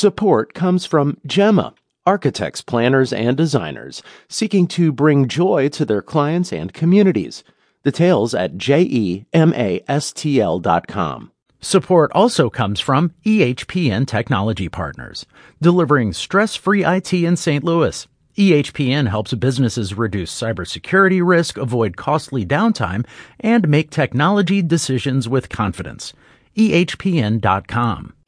Support comes from Gemma, architects, planners, and designers seeking to bring joy to their clients and communities. Details at GEMASTL.com. Support also comes from EHPN Technology Partners, delivering stress-free IT in St. Louis. EHPN helps businesses reduce cybersecurity risk, avoid costly downtime, and make technology decisions with confidence. EHPN.com.